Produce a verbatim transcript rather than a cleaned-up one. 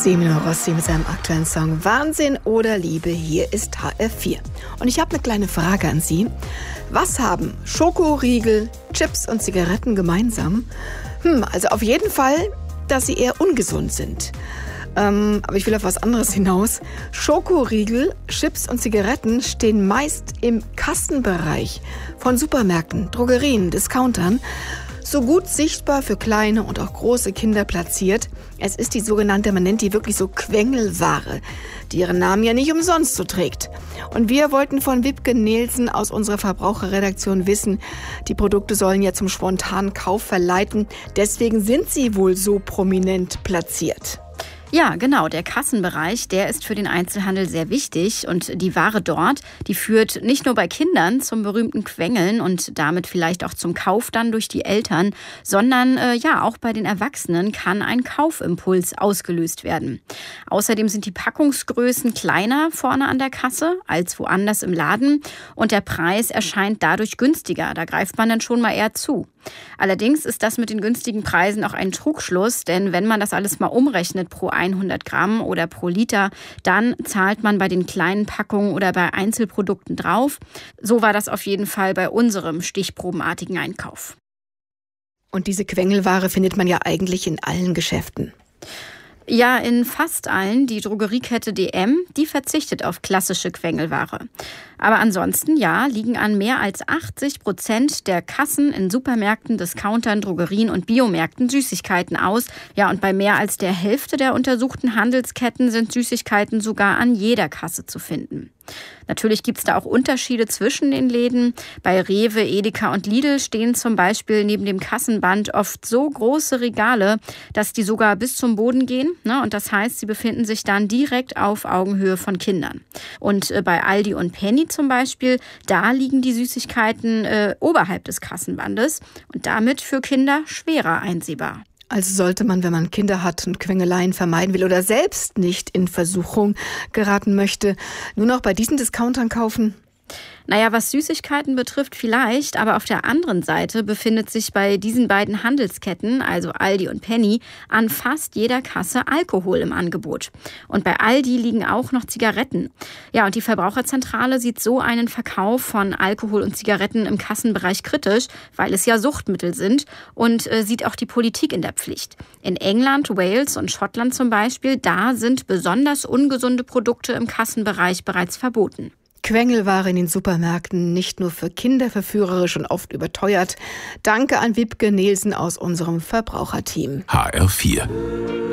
Semino Rossi mit seinem aktuellen Song Wahnsinn oder Liebe. Hier ist H R vier. Und ich habe eine kleine Frage an Sie. Was haben Schokoriegel, Chips und Zigaretten gemeinsam? Hm, also auf jeden Fall, dass sie eher ungesund sind. Ähm, aber ich will auf was anderes hinaus. Schokoriegel, Chips und Zigaretten stehen meist im Kassenbereich von Supermärkten, Drogerien, Discountern. So gut sichtbar für kleine und auch große Kinder platziert. Es ist die sogenannte, man nennt die wirklich so Quengelware, die ihren Namen ja nicht umsonst so trägt. Und wir wollten von Wiebke Nielsen aus unserer Verbraucherredaktion wissen, die Produkte sollen ja zum spontanen Kauf verleiten. Deswegen sind sie wohl so prominent platziert. Ja, genau. Der Kassenbereich, der ist für den Einzelhandel sehr wichtig. Und die Ware dort, die führt nicht nur bei Kindern zum berühmten Quengeln und damit vielleicht auch zum Kauf dann durch die Eltern, sondern äh, ja, auch bei den Erwachsenen kann ein Kaufimpuls ausgelöst werden. Außerdem sind die Packungsgrößen kleiner vorne an der Kasse als woanders im Laden und der Preis erscheint dadurch günstiger. Da greift man dann schon mal eher zu. Allerdings ist das mit den günstigen Preisen auch ein Trugschluss, denn wenn man das alles mal umrechnet pro hundert Gramm oder pro Liter, dann zahlt man bei den kleinen Packungen oder bei Einzelprodukten drauf. So war das auf jeden Fall bei unserem stichprobenartigen Einkauf. Und diese Quengelware findet man ja eigentlich in allen Geschäften. Ja, in fast allen. Die Drogeriekette D M, die verzichtet auf klassische Quengelware. Aber ansonsten, ja, liegen an mehr als achtzig Prozent der Kassen in Supermärkten, Discountern, Drogerien und Biomärkten Süßigkeiten aus. Ja, und bei mehr als der Hälfte der untersuchten Handelsketten sind Süßigkeiten sogar an jeder Kasse zu finden. Natürlich gibt es da auch Unterschiede zwischen den Läden. Bei Rewe, Edeka und Lidl stehen zum Beispiel neben dem Kassenband oft so große Regale, dass die sogar bis zum Boden gehen. Ne? Und das heißt, sie befinden sich dann direkt auf Augenhöhe von Kindern. Und äh, bei Aldi und Penny zum Beispiel, da liegen die Süßigkeiten äh, oberhalb des Kassenbandes und damit für Kinder schwerer einsehbar. Also sollte man, wenn man Kinder hat und Quengeleien vermeiden will oder selbst nicht in Versuchung geraten möchte, nur noch bei diesen Discountern kaufen? Naja, was Süßigkeiten betrifft vielleicht, aber auf der anderen Seite befindet sich bei diesen beiden Handelsketten, also Aldi und Penny, an fast jeder Kasse Alkohol im Angebot. Und bei Aldi liegen auch noch Zigaretten. Ja, und die Verbraucherzentrale sieht so einen Verkauf von Alkohol und Zigaretten im Kassenbereich kritisch, weil es ja Suchtmittel sind und äh, sieht auch die Politik in der Pflicht. In England, Wales und Schottland zum Beispiel, da sind besonders ungesunde Produkte im Kassenbereich bereits verboten. Quengelware in den Supermärkten, nicht nur für Kinder verführerisch und oft überteuert. Danke an Wiebke Nielsen aus unserem Verbraucherteam. H R vier.